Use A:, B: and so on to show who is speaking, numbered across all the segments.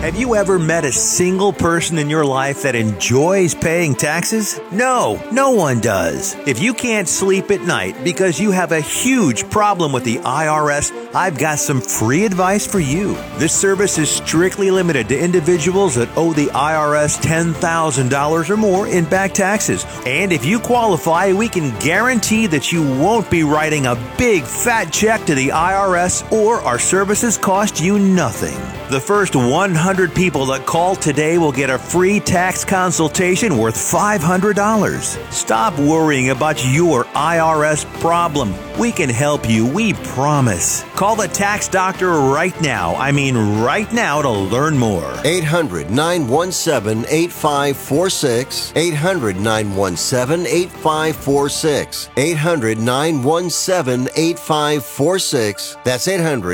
A: Have you ever met a single person in your life that enjoys paying taxes? No, no one does. If you can't sleep at night because you have a huge problem with the IRS, I've got some free advice for you. This service is strictly limited to individuals that owe the IRS $10,000 or more in back taxes. And if you qualify, we can guarantee that you won't be writing a big fat check to the IRS, or our services cost you nothing. The first 100 people that call today will get a free tax consultation worth $500. Stop worrying about your IRS problem. We can help you, we promise. Call the tax doctor right now. I mean right now, to learn more.
B: 800-917-8546. 800-917-8546. 800-917-8546. That's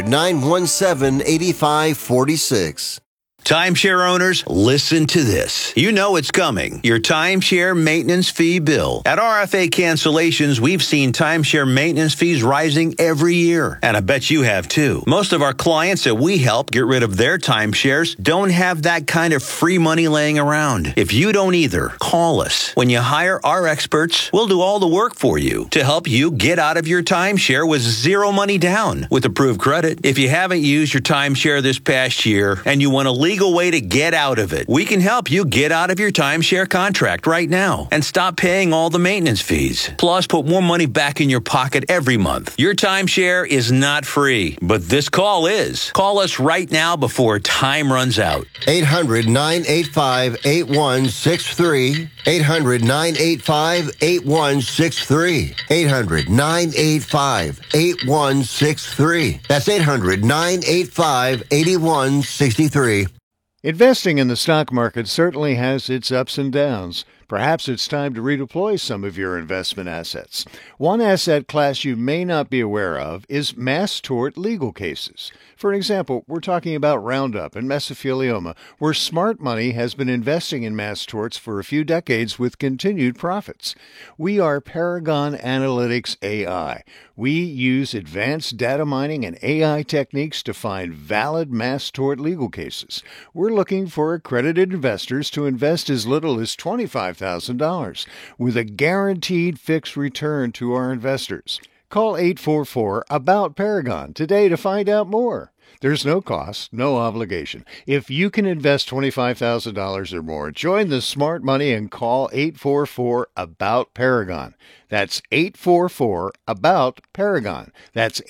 B: 800-917-8546.
A: Timeshare owners, listen to this. You know it's coming. Your timeshare maintenance fee bill. At RFA Cancellations, we've seen timeshare maintenance fees rising every year. And I bet you have too. Most of our clients that we help get rid of their timeshares don't have that kind of free money laying around. If you don't either, call us. When you hire our experts, we'll do all the work for you to help you get out of your timeshare with zero money down with approved credit. If you haven't used your timeshare this past year and you want to legal way to get out of it, we can help you get out of your timeshare contract right now and stop paying all the maintenance fees. Plus, put more money back in your pocket every month. Your timeshare is not free, but this call is. Call us right now before time runs out.
B: 800-985-8163. 800-985-8163. 800-985-8163. That's 800-985-8163.
C: Investing in the stock market certainly has its ups and downs. Perhaps it's time to redeploy some of your investment assets. One asset class you may not be aware of is mass tort legal cases. For example, we're talking about Roundup and mesothelioma, where smart money has been investing in mass torts for a few decades with continued profits. We are Paragon Analytics AI. We use advanced data mining and AI techniques to find valid mass tort legal cases. We're looking for accredited investors to invest as little as $25,000 with a guaranteed fixed return to our investors. Call 844-ABOUT-PARAGON today to find out more. There's no cost, no obligation. If you can invest $25,000 or more, join the smart money and call 844-ABOUT-PARAGON. That's 844-ABOUT-PARAGON. That's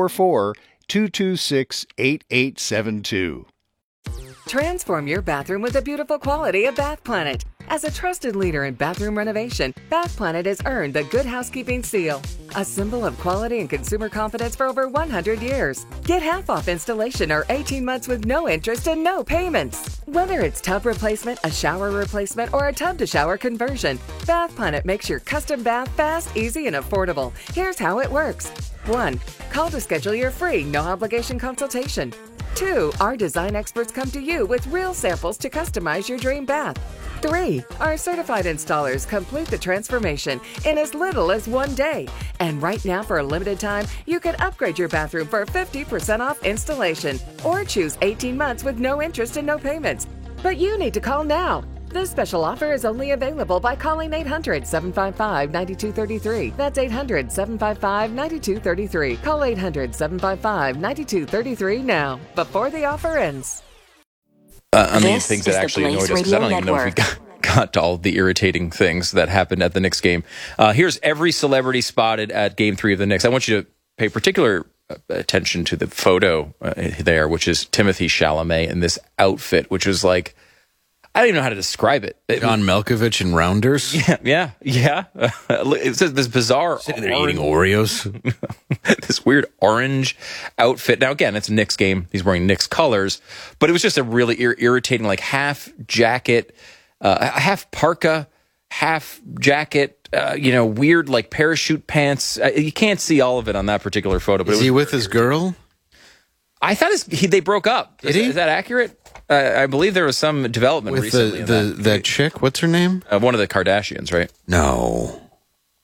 C: 844-226-8872.
D: Transform your bathroom with the beautiful quality of Bath Planet. As a trusted leader in bathroom renovation, Bath Planet has earned the Good Housekeeping seal, a symbol of quality and consumer confidence for over 100 years. Get half off installation or 18 months with no interest and no payments. Whether it's tub replacement, a shower replacement, or a tub-to-shower conversion, Bath Planet makes your custom bath fast, easy, and affordable. Here's how it works. 1. Call to schedule your free, no-obligation consultation. 2. Our design experts come to you with real samples to customize your dream bath. 3. Our certified installers complete the transformation in as little as 1 day. And right now, for a limited time, you can upgrade your bathroom for 50% off installation or choose 18 months with no interest and no payments. But you need to call now. This special offer is only available by calling 800-755-9233. That's 800-755-9233. Call 800-755-9233 now, before the offer ends.
E: I mean, things that actually annoyed us, because I don't even know if we got to all the irritating things that happened at the Knicks game. Here's every celebrity spotted at Game 3 of the Knicks. I want you to pay particular attention to the photo there, which is Timothée Chalamet in this outfit, which is like, I don't even know how to describe it.
F: John Malkovich and Rounders?
E: Yeah. It says this bizarre...
F: Sitting there eating Oreos.
E: This weird orange outfit. Now, again, it's a Knicks game. He's wearing Knicks colors. But it was just a really irritating, like, half jacket, half parka, half jacket, weird, like, parachute pants. You can't see all of it on that particular photo. But
F: Is he with his girl?
E: I thought they broke up. Is that accurate? I believe there was some development
F: with
E: recently.
F: That chick, what's her name?
E: One of the Kardashians, right?
F: No.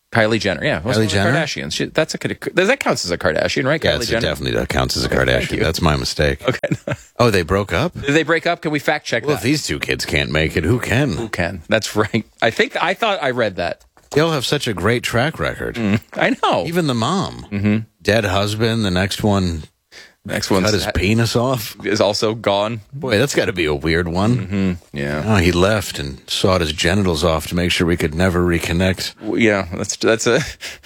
E: Kylie Jenner, yeah.
F: Kylie Jenner?
E: Kardashian. That counts as a Kardashian, right?
F: Yes,
E: Kylie
F: it
E: Jenner?
F: definitely counts as a Kardashian. That's my mistake.
E: Okay.
F: Oh, they broke up?
E: Did they break up? Can we fact check
F: Well,
E: that?
F: if these two kids can't make it, who can?
E: Who can? That's right. I thought I read that.
F: They all have such a great track record.
E: I know.
F: Even the mom. Dead husband, the next one
E: Next one
F: cut his penis off.
E: is also gone.
F: Boy, that's got to be a weird one.
E: Yeah.
F: Oh, he left and sawed his genitals off to make sure we could never reconnect.
E: Yeah, that's a...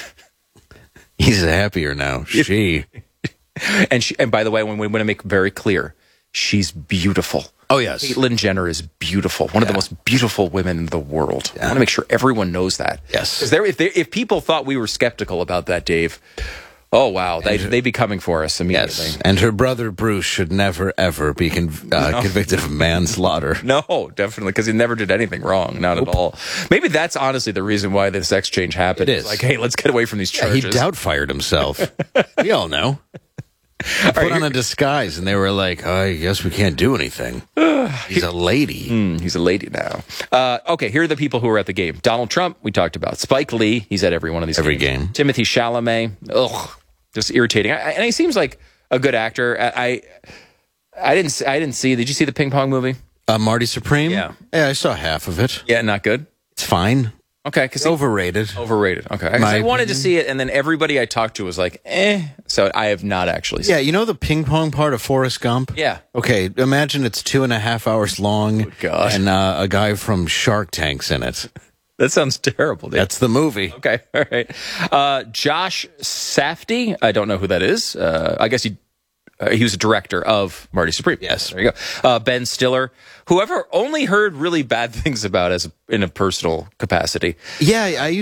F: He's happier now. She.
E: And by the way, when we want to make very clear, she's beautiful.
F: Oh, yes.
E: Caitlyn Jenner is beautiful. One of the most beautiful women in the world. I want to make sure everyone knows that.
F: Yes.
E: Because if people thought we were skeptical about that, Dave, oh, wow, they'd be coming for us immediately.
F: Yes. And her brother Bruce should never, ever be convicted of manslaughter.
E: No, definitely, because he never did anything wrong. Not at all. Maybe that's honestly the reason why this exchange happened.
F: It is.
E: It's like, hey, let's get away from these charges.
F: He doubt-fired himself. We all know. He put on a disguise, and they were like, oh, I guess we can't do anything. He's a lady.
E: He's a lady now. Okay, here are the people who were at the game. Donald Trump, we talked about. Spike Lee, he's at every one of these
F: Every
E: games.
F: game.
E: Timothy Chalamet, just irritating. And he seems like a good actor. I didn't see. Did you see the ping pong movie?
F: Marty Supreme?
E: Yeah,
F: I saw half of it.
E: Yeah, not good.
F: It's fine.
E: Okay, because
F: Overrated.
E: Overrated. Okay, 'cause I wanted to see it, and then everybody I talked to was like, "eh." So I have not actually seen
F: Yeah, you know the ping pong part of Forrest Gump?
E: Yeah.
F: Okay, imagine it's 2.5 hours long,
E: God.
F: and a guy from Shark Tank's in it.
E: That sounds terrible, dude.
F: That's the movie.
E: Okay, all right. Josh Safdie, I don't know who that is. I guess he was a director of Marty Supreme.
F: Yes.
E: There you go. Ben Stiller, whoever only heard really bad things about as in a personal capacity.
F: Yeah,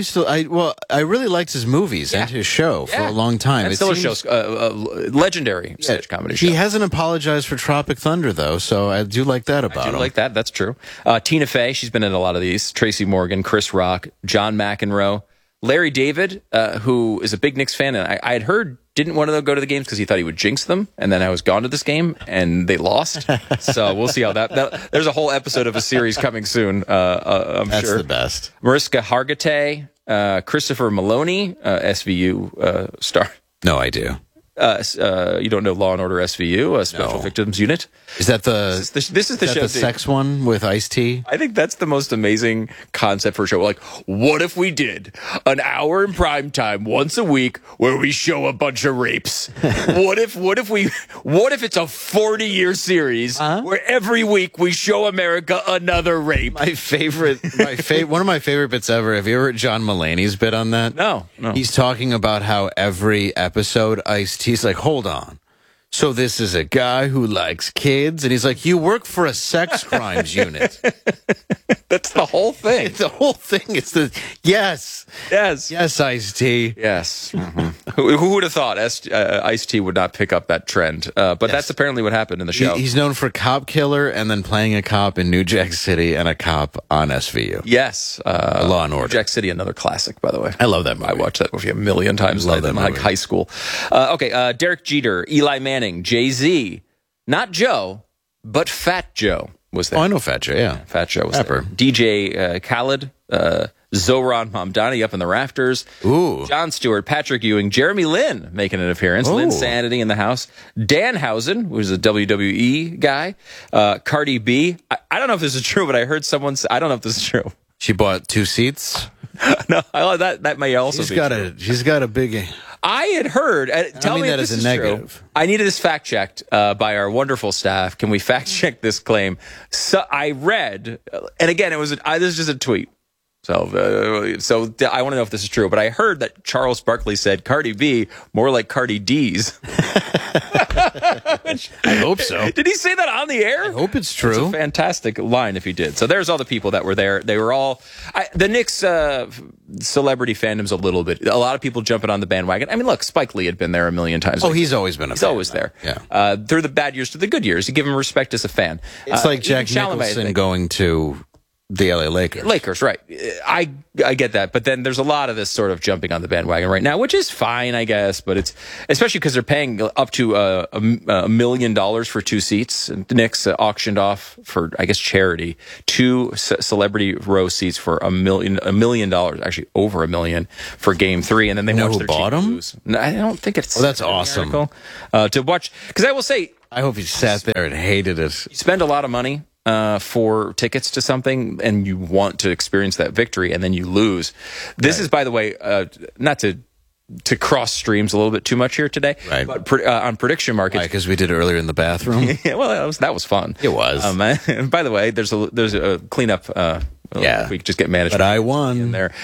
F: I really liked his movies and his show for a long time.
E: Ben Stiller's show's legendary sketch comedy show.
F: He hasn't apologized for Tropic Thunder, though, so I do like that about him.
E: Like that. That's true. Tina Fey, she's been in a lot of these. Tracy Morgan, Chris Rock, John McEnroe. Larry David, who is a big Knicks fan, and I had heard didn't want to go to the games because he thought he would jinx them, and then I was gone to this game, and they lost. So we'll see how that there's a whole episode of a series coming soon, I'm
F: That's
E: sure.
F: the best.
E: Mariska Hargitay, Christopher Maloney, SVU star.
F: No idea.
E: You don't know Law and Order SVU, Special Victims Unit?
F: Is that the
E: This is the show.
F: the sex one with Ice-T?
E: I think that's the most amazing concept for a show. Like, what if we did an hour in prime time once a week where we show a bunch of rapes? What if it's a 40-year series where every week we show America another rape?
F: One of my favorite bits ever. Have you ever heard John Mulaney's bit on that?
E: No.
F: He's talking about how every episode Ice-T's like, hold on. So this is a guy who likes kids, and he's like, you work for a sex crimes unit.
E: That's the whole thing.
F: The whole thing is yes, Ice-T.
E: Yes. Mm-hmm. Who would have thought Ice-T would not pick up that trend? But that's apparently what happened in the show.
F: He's known for Cop Killer and then playing a cop in New Jack City and a cop on SVU.
E: Yes.
F: Law and Order.
E: New Jack City, another classic, by the way.
F: I love that movie.
E: I watched that movie a million times.
F: Love that
E: in
F: movie.
E: high school. Derek Jeter, Eli Manning, Jay-Z, not Joe, but Fat Joe was there.
F: Oh, I know Fat Joe, yeah.
E: Fat Joe was
F: Pepper.
E: there. DJ Khaled, Zohran Mamdani up in the rafters.
F: Ooh.
E: Jon Stewart, Patrick Ewing, Jeremy Lin making an appearance.
F: Oh.
E: Lynn Sanity in the house. Danhausen, who's a WWE guy. Cardi B. I don't know if this is true, but I heard someone say, I don't know if this is true.
F: She bought 2 seats.
E: No, that may also be true.
F: She's got a big...
E: I had heard. Tell me
F: that
E: if this
F: as a
E: is
F: negative.
E: True. I needed this fact checked by our wonderful staff. Can we fact check this claim? So I read, and again, this is just a tweet. So I want to know if this is true. But I heard that Charles Barkley said Cardi B more like Cardi D's.
F: I hope so.
E: Did he say that on the air?
F: I hope it's
E: It's
F: true.
E: a fantastic line if he did. So there's all the people that were there. They were all the Knicks celebrity fandom's a little bit. A lot of people jumping on the bandwagon. I mean, look, Spike Lee had been there a million times.
F: Oh, he's always been a
E: He's
F: fan.
E: always there.
F: Yeah.
E: Through the bad years to the good years. You give him respect as a fan.
F: It's like Jack
E: Chalamet, I
F: Nicholson
E: think.
F: going to the LA Lakers.
E: Lakers, right. I get that. But then there's a lot of this sort of jumping on the bandwagon right now, which is fine, I guess. But it's especially because they're paying up to $1 million for 2 seats. And the Knicks auctioned off for, I guess, charity, 2 celebrity row seats for $1 million, actually over $1 million for Game 3. And then they watched their team lose. No, I don't think it's.
F: Oh, that's awesome.
E: To watch, because I will say,
F: I hope you sat there and hated it.
E: You spend a lot of money for tickets to something, and you want to experience that victory, and then you lose. This is, by the way, not to cross streams a little bit too much here today,
F: right?
E: But on prediction markets,
F: because we did it earlier in the bathroom.
E: Yeah, well, that was fun.
F: It was.
E: And by the way, there's a cleanup. We could just get management.
F: But I won
E: in there.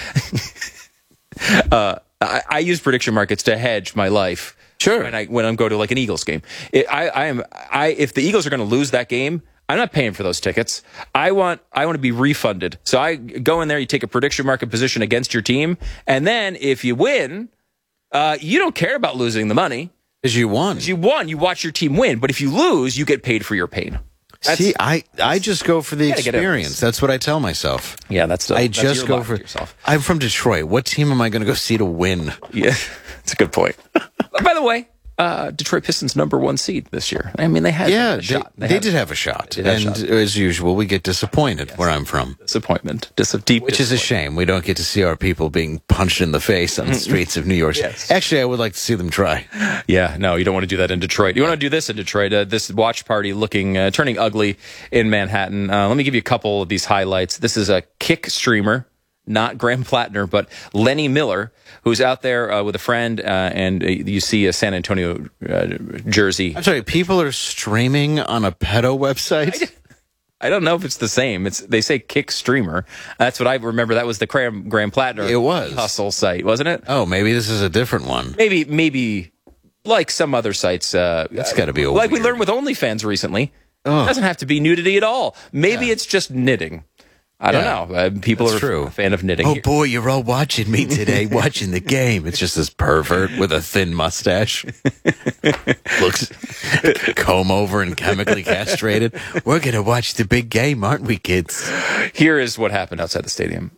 E: I use prediction markets to hedge my life.
F: Sure.
E: When I'm going to like an Eagles game, if the Eagles are going to lose that game, I'm not paying for those tickets. I want to be refunded. So I go in there, you take a prediction market position against your team, and then if you win, you don't care about losing the money.
F: Because you won.
E: You watch your team win. But if you lose, you get paid for your pain.
F: See, I just go for the experience. That's what I tell myself.
E: Yeah, that's
F: go for yourself. I'm from Detroit. What team am I going to go see to win?
E: Yeah, that's a good point. By the way, Detroit Pistons #1 seed this year. I mean, they had a shot. They did have a shot.
F: As usual, we get disappointed where I'm from.
E: Disappointment.
F: Which is a shame. We don't get to see our people being punched in the face on the streets of New York. Yes. Actually, I would like to see them try.
E: Yeah, no, you don't want to do that in Detroit. You want to do this in Detroit. This watch party turning ugly in Manhattan. Let me give you a couple of these highlights. This is a kick streamer. Not Graham Plattner, but Lenny Miller, who's out there with a friend, and you see a San Antonio jersey.
F: I'm sorry, people are streaming on a pedo website?
E: I don't know if it's the same. They say Kick Streamer. That's what I remember. That was the Graham Plattner hustle site, wasn't it?
F: Oh, maybe this is a different one.
E: Maybe like some other sites.
F: That's got to be
E: like we learned with OnlyFans recently. It doesn't have to be nudity at all. Maybe it's just knitting. I don't know. People are a fan of knitting.
F: Oh, boy, you're all watching me today, watching the game. It's just this pervert with a thin mustache. Looks comb over and chemically castrated. We're going to watch the big game, aren't we, kids?
E: Here is what happened outside the stadium.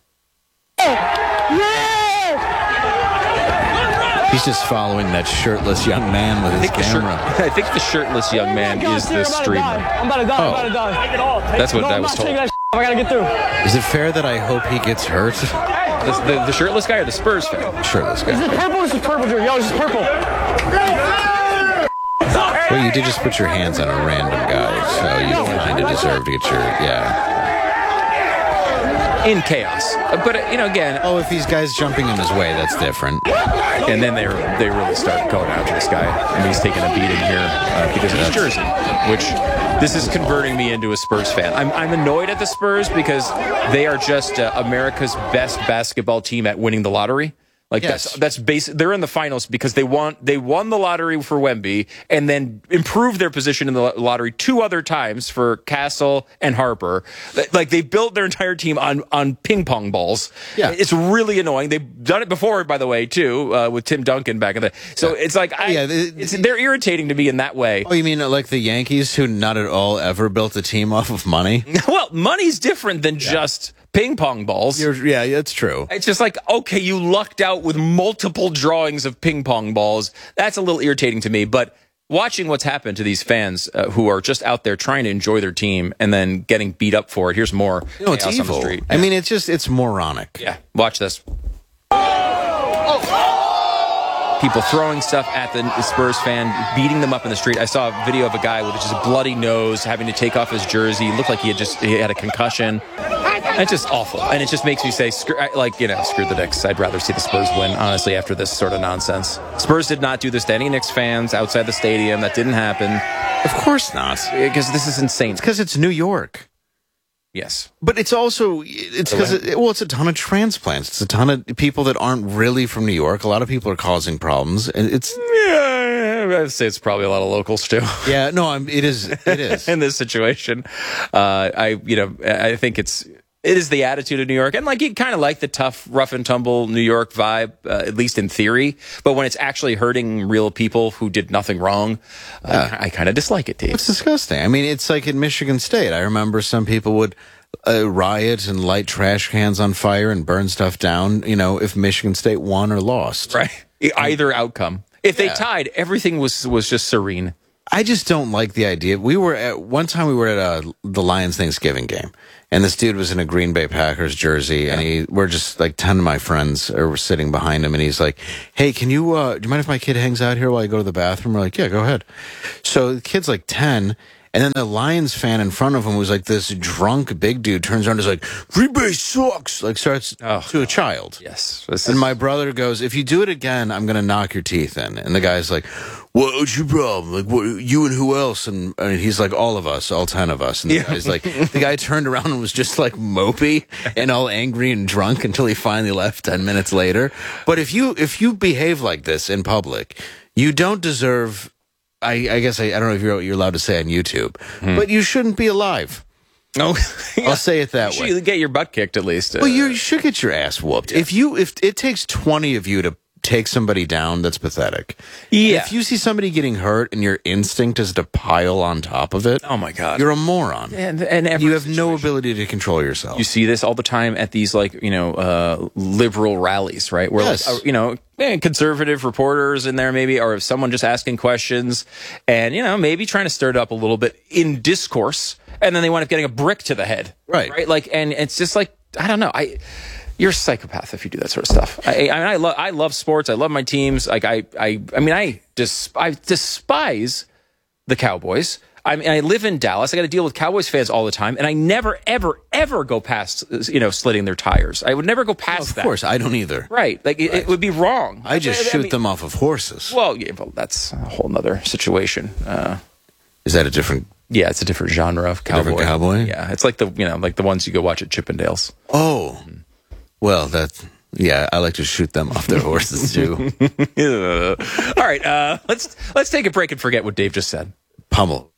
F: He's just following that shirtless young man with his camera.
E: I think the shirtless young man is the streamer.
G: I'm about to die. I'm about to die.
E: That's what I was told.
G: I gotta get through.
F: Is it fair that I hope he gets hurt?
E: The shirtless guy or the Spurs fan?
F: Shirtless guy.
G: Is it purple or is it purple? Yo, this is purple.
F: Well, you did just put your hands on a random guy, so you kind of deserve to get your,
E: in chaos. But, again...
F: Oh, if these guys jumping in his way, that's different.
E: And then they really start going after this guy. And he's taking a beating here because of his jersey, which this is converting me into a Spurs fan. I'm annoyed at the Spurs because they are just America's best basketball team at winning the lottery. Like that's basic. They're in the finals because they won the lottery for Wemby and then improved their position in the lottery 2 other times for Castle and Harper. Like they built their entire team on ping pong balls. Yeah, it's really annoying. They've done it before, by the way, too, with Tim Duncan back in the. So it's like they're irritating to me in that way.
F: Oh, you mean like the Yankees, who not at all ever built a team off of money?
E: Well, money's different than just ping pong balls.
F: Yeah, that's true.
E: It's just like, okay, you lucked out with multiple drawings of ping pong balls. That's a little irritating to me. But watching what's happened to these fans who are just out there trying to enjoy their team and then getting beat up for it. Here's more.
F: It's evil. On the street. I mean, it's moronic.
E: Yeah, watch this. People throwing stuff at the Spurs fan, beating them up in the street. I saw a video of a guy with just a bloody nose having to take off his jersey. Looked like he had a concussion. It's just awful. And it just makes me say, screw the Knicks. I'd rather see the Spurs win, honestly, after this sort of nonsense. Spurs did not do this to any Knicks fans outside the stadium. That didn't happen.
F: Of course not.
E: Because this is insane.
F: It's because it's New York.
E: Yes.
F: But it's also, it's because, it's a ton of transplants. It's a ton of people that aren't really from New York. A lot of people are causing problems. And
E: I'd say it's probably a lot of locals too.
F: Yeah, no, it is.
E: In this situation. I think it is the attitude of New York. And you kind of like the tough, rough and tumble New York vibe, at least in theory. But when it's actually hurting real people who did nothing wrong, I kind of dislike it, Dave.
F: It's disgusting. I mean, it's like in Michigan State. I remember some people would riot and light trash cans on fire and burn stuff down, if Michigan State won or lost.
E: Right. Either outcome. If they tied, everything was just serene.
F: I just don't like the idea. One time we were at the Lions Thanksgiving game, and this dude was in a Green Bay Packers jersey, and we're just like 10 of my friends were sitting behind him, and he's like, "Hey, do you mind if my kid hangs out here while I go to the bathroom?" We're like, "Yeah, go ahead." So the kid's like 10, and then the Lions fan in front of him was like this drunk big dude turns around and is like, "Green Bay sucks," like starts to a child.
E: Yes.
F: And my brother goes, "If you do it again, I'm going to knock your teeth in." And the guy's like, "What's your problem? Like, what, you and who else?" And he's like, "All of us, all 10 of us." And the guy's like, the guy turned around and was just like mopey and all angry and drunk until he finally left 10 minutes later. But if you behave like this in public, you don't deserve. I guess I don't know if you're allowed to say on YouTube, but you shouldn't be alive.
E: No,
F: I'll say it that way.
E: You should get your butt kicked at least.
F: Well, you should get your ass whooped. Yeah. If it takes 20 of you to take somebody down, that's pathetic.
E: Yeah.
F: If you see somebody getting hurt and your instinct is to pile on top of it,
E: oh my God,
F: you're a moron.
E: And
F: you have no ability to control yourself.
E: You see this all the time at these liberal rallies, right? Where
F: yes.
E: Conservative reporters in there maybe, or someone just asking questions and maybe trying to stir it up a little bit in discourse, and then they wind up getting a brick to the head,
F: right?
E: And it's just like, I don't know, you're a psychopath if you do that sort of stuff. I love sports. I love my teams. Like I despise the Cowboys. I live in Dallas. I got to deal with Cowboys fans all the time, and I never, ever, ever go past slitting their tires. I would never go past that.
F: Of course, I don't either.
E: Right? Like it would be wrong.
F: I just shoot them off of horses.
E: Well, that's a whole nother situation.
F: Is that a different?
E: Yeah, it's a different genre of cowboy.
F: Different cowboy.
E: Yeah, it's like the ones you go watch at Chippendales.
F: Oh. Well, I like to shoot them off their horses too.
E: All right, let's take a break and forget what Dave just said.
F: Pummel.